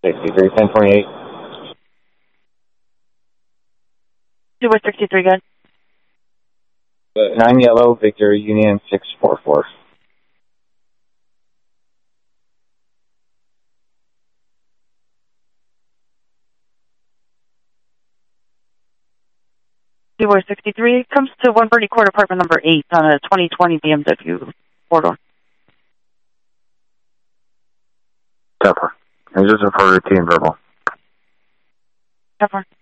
63, 1028. 263, good. 9 yellow, Victor, Union 644. Keyboard 63 comes to 1 Birdie Court, apartment number 8 on a 2020 BMW 4-door. Tepper. I just refer routine verbal. Tepper.